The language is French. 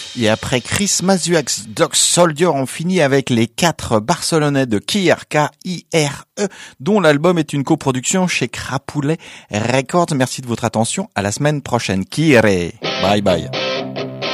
Et après Chris Mazuax, Dog Soldier, on finit avec les 4 Barcelonais de Kire, K-I-R-E, dont l'album est une coproduction chez Crapoulet Records. Merci de votre attention. À la semaine prochaine. Kire. Bye bye.